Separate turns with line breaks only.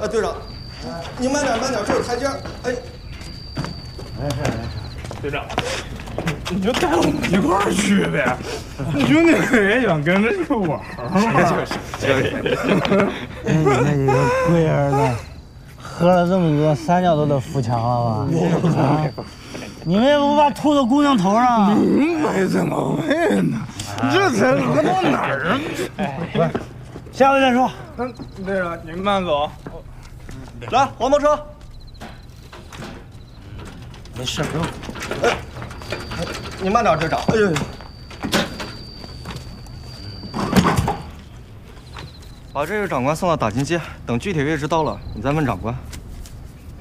队长，你慢点，这有台阶。哎，
没事。队长，你就带我们一块儿去呗。兄弟也想跟着去玩儿。就是。
你那几个龟儿子，喝了这么多，3脚都得扶墙了吧？你们也不怕吐到姑娘头上？
没怎么会呢，这才喝到哪儿啊？
不是，下回再说。
队长，您慢走。
来，黄包车。
没事，不用。
哎，你慢点，队长。哎呦，把这个长官送到打金街，等具体位置到了，你再问长官。